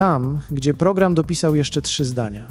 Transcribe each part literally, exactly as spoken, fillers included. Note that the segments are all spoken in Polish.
tam, gdzie program dopisał jeszcze trzy zdania.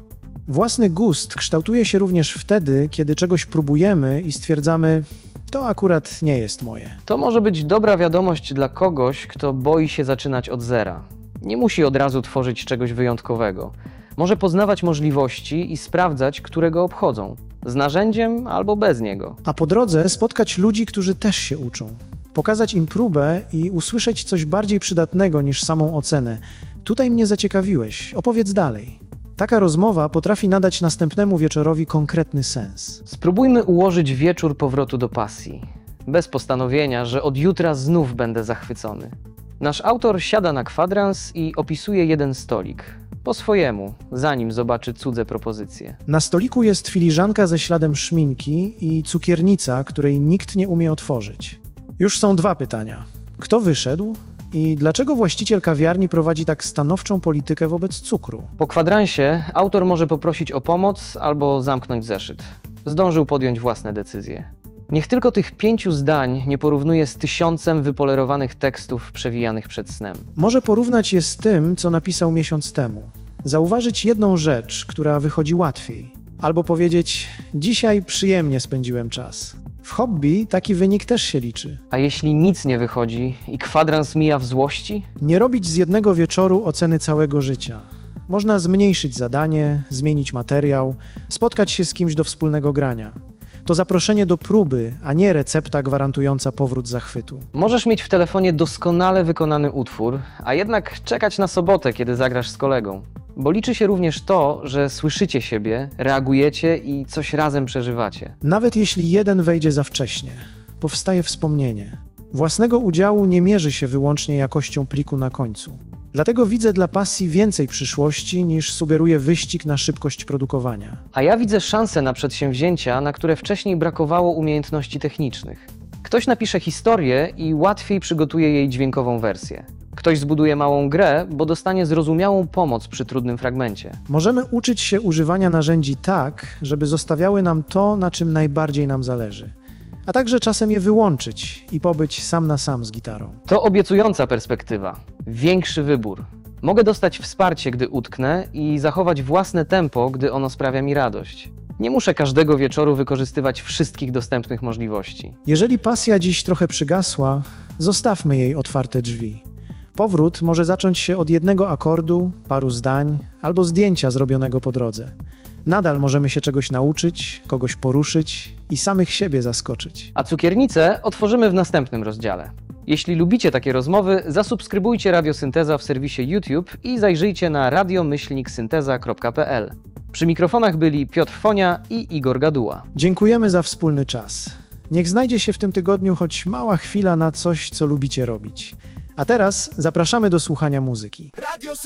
Własny gust kształtuje się również wtedy, kiedy czegoś próbujemy i stwierdzamy, to akurat nie jest moje. To może być dobra wiadomość dla kogoś, kto boi się zaczynać od zera. Nie musi od razu tworzyć czegoś wyjątkowego. Może poznawać możliwości i sprawdzać, które go obchodzą. Z narzędziem albo bez niego. A po drodze spotkać ludzi, którzy też się uczą. Pokazać im próbę i usłyszeć coś bardziej przydatnego niż samą ocenę. Tutaj mnie zaciekawiłeś, opowiedz dalej. Taka rozmowa potrafi nadać następnemu wieczorowi konkretny sens. Spróbujmy ułożyć wieczór powrotu do pasji. Bez postanowienia, że od jutra znów będę zachwycony. Nasz autor siada na kwadrans i opisuje jeden stolik. Po swojemu, zanim zobaczy cudze propozycje. Na stoliku jest filiżanka ze śladem szminki i cukiernica, której nikt nie umie otworzyć. Już są dwa pytania. Kto wyszedł? I dlaczego właściciel kawiarni prowadzi tak stanowczą politykę wobec cukru? Po kwadransie autor może poprosić o pomoc albo zamknąć zeszyt. Zdążył podjąć własne decyzje. Niech tylko tych pięciu zdań nie porównuje z tysiącem wypolerowanych tekstów przewijanych przed snem. Może porównać je z tym, co napisał miesiąc temu. Zauważyć jedną rzecz, która wychodzi łatwiej. Albo powiedzieć, dzisiaj przyjemnie spędziłem czas. W hobby taki wynik też się liczy. A jeśli nic nie wychodzi i kwadrans mija w złości? Nie robić z jednego wieczoru oceny całego życia. Można zmniejszyć zadanie, zmienić materiał, spotkać się z kimś do wspólnego grania. To zaproszenie do próby, a nie recepta gwarantująca powrót zachwytu. Możesz mieć w telefonie doskonale wykonany utwór, a jednak czekać na sobotę, kiedy zagrasz z kolegą. Bo liczy się również to, że słyszycie siebie, reagujecie i coś razem przeżywacie. Nawet jeśli jeden wejdzie za wcześnie, powstaje wspomnienie. Własnego udziału nie mierzy się wyłącznie jakością pliku na końcu. Dlatego widzę dla pasji więcej przyszłości niż sugeruje wyścig na szybkość produkowania. A ja widzę szansę na przedsięwzięcia, na które wcześniej brakowało umiejętności technicznych. Ktoś napisze historię i łatwiej przygotuje jej dźwiękową wersję. Ktoś zbuduje małą grę, bo dostanie zrozumiałą pomoc przy trudnym fragmencie. Możemy uczyć się używania narzędzi tak, żeby zostawiały nam to, na czym najbardziej nam zależy. A także czasem je wyłączyć i pobyć sam na sam z gitarą. To obiecująca perspektywa. Większy wybór. Mogę dostać wsparcie, gdy utknę i zachować własne tempo, gdy ono sprawia mi radość. Nie muszę każdego wieczoru wykorzystywać wszystkich dostępnych możliwości. Jeżeli pasja dziś trochę przygasła, zostawmy jej otwarte drzwi. Powrót może zacząć się od jednego akordu, paru zdań albo zdjęcia zrobionego po drodze. Nadal możemy się czegoś nauczyć, kogoś poruszyć i samych siebie zaskoczyć. A cukiernicę otworzymy w następnym rozdziale. Jeśli lubicie takie rozmowy, zasubskrybujcie Radio Synteza w serwisie YouTube i zajrzyjcie na radio myślnik synteza kropka p l. Przy mikrofonach byli Piotr Fonia i Igor Gaduła. Dziękujemy za wspólny czas. Niech znajdzie się w tym tygodniu choć mała chwila na coś, co lubicie robić. A teraz zapraszamy do słuchania muzyki.